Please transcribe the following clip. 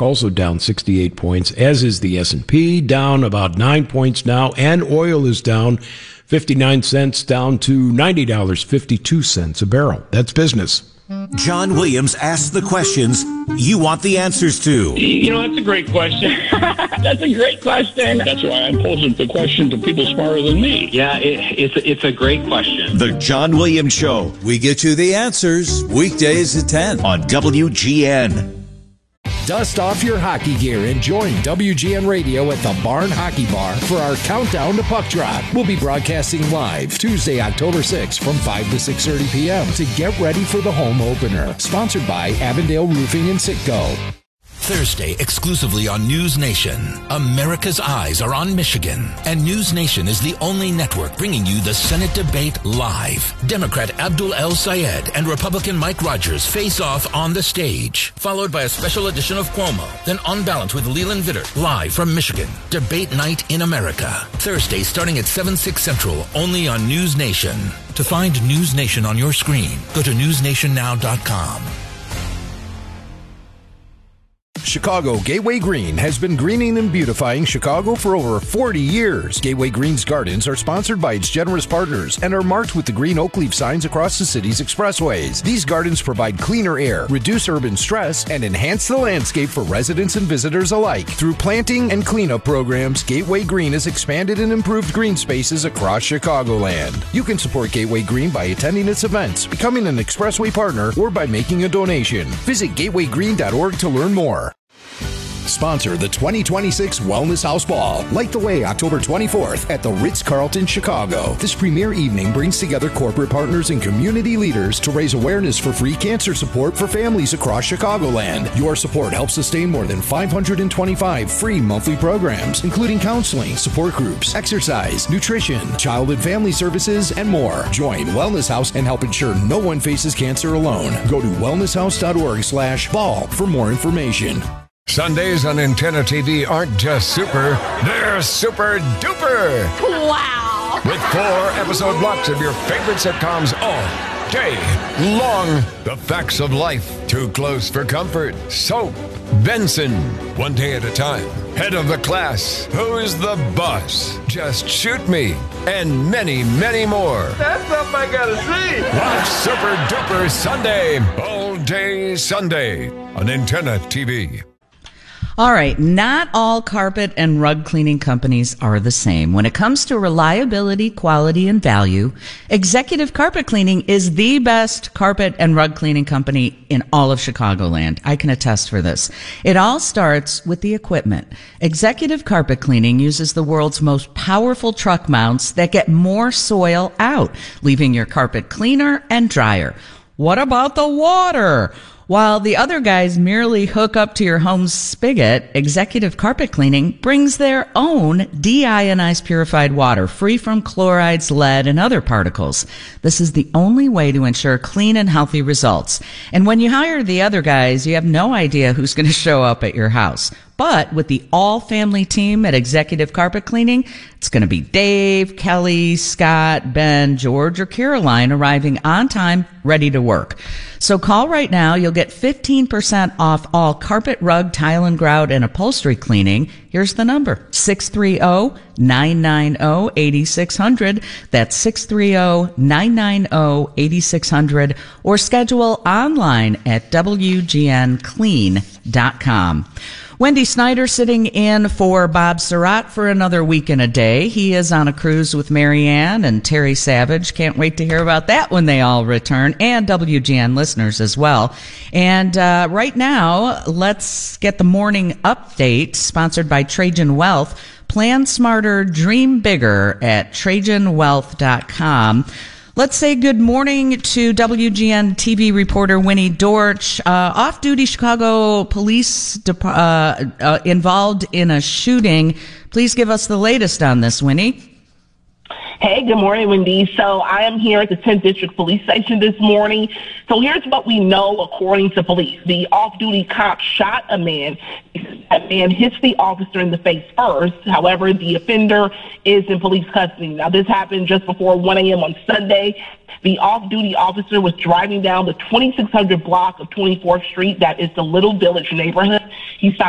NASDAQ also down 68 points, as is the S&P, down about 9 points now, and oil is down 59 cents, down to $90.52 a barrel. That's business. John Williams asks the questions you want the answers to. That's a great question. That's a great question. That's why I pose the question to people smarter than me. Yeah, it's a great question. The John Williams Show. We get you the answers weekdays at 10 on WGN. Dust off your hockey gear and join WGN Radio at the Barn Hockey Bar for our countdown to puck drop. We'll be broadcasting live Tuesday, October 6th from 5 to 6:30 p.m. to get ready for the home opener. Sponsored by Avondale Roofing and Sitco. Thursday, exclusively on News Nation. America's eyes are on Michigan, and News Nation is the only network bringing you the Senate debate live. Democrat Abdul El-Sayed and Republican Mike Rogers face off on the stage, followed by a special edition of Cuomo, then On Balance with Leland Vittert, live from Michigan. Debate night in America. Thursday, starting at 7/6 Central, only on News Nation. To find News Nation on your screen, go to newsnationnow.com. Chicago Gateway Green has been greening and beautifying Chicago for over 40 years. Gateway Green's gardens are sponsored by its generous partners and are marked with the green oak leaf signs across the city's expressways. These gardens provide cleaner air, reduce urban stress, and enhance the landscape for residents and visitors alike. Through planting and cleanup programs, Gateway Green has expanded and improved green spaces across Chicagoland. You can support Gateway Green by attending its events, becoming an expressway partner, or by making a donation. Visit gatewaygreen.org to learn more. Sponsor the 2026 Wellness House Ball. Light the way October 24th at the Ritz-Carlton, Chicago. This premier evening brings together corporate partners and community leaders to raise awareness for free cancer support for families across Chicagoland. Your support helps sustain more than 525 free monthly programs, including counseling, support groups, exercise, nutrition, child and family services, and more. Join Wellness House and help ensure no one faces cancer alone. Go to wellnesshouse.org/ball for more information. Sundays on Antenna TV aren't just super, they're super duper. Wow. With 4-episode blocks of your favorite sitcoms all day long. The Facts of Life, Too Close for Comfort, Soap, Benson, One Day at a Time, Head of the Class, Who's the Boss, Just Shoot Me, and many, many more. That's something I gotta see. Watch Super Duper Sunday, all day Sunday on Antenna TV. All right, not all carpet and rug cleaning companies are the same. When it comes to reliability, quality, and value, Executive Carpet Cleaning is the best carpet and rug cleaning company in all of Chicagoland. I can attest for this. It all starts with the equipment. Executive Carpet Cleaning uses the world's most powerful truck mounts that get more soil out, leaving your carpet cleaner and drier. What about the water? While the other guys merely hook up to your home's spigot, Executive Carpet Cleaning brings their own deionized purified water, free from chlorides, lead, and other particles. This is the only way to ensure clean and healthy results. And when you hire the other guys, you have no idea who's going to show up at your house. But with the all-family team at Executive Carpet Cleaning, it's going to be Dave, Kelly, Scott, Ben, George, or Caroline arriving on time, ready to work. So call right now. You'll get 15% off all carpet, rug, tile and grout, and upholstery cleaning. Here's the number, 630-990-8600. That's 630-990-8600. Or schedule online at WGNclean.com. Wendy Snyder sitting in for Bob Surratt for another week and a day. He is on a cruise with Marianne and Terry Savage. Can't wait to hear about that when they all return, and WGN listeners as well. And right now, let's get the morning update sponsored by Trajan Wealth. Plan smarter, dream bigger at TrajanWealth.com. Let's say good morning to WGN TV reporter Winnie Dortch. Off-duty Chicago police involved in a shooting. Please give us the latest on this, Winnie. Hey, good morning, Wendy. So I am here at the 10th District Police Station this morning. So here's what we know according to police. The off-duty cop shot a man. That man hits the officer in the face first. However, the offender is in police custody. Now, this happened just before 1 a.m. on Sunday. The off-duty officer was driving down the 2600 block of 24th Street. That is the Little Village neighborhood. He stopped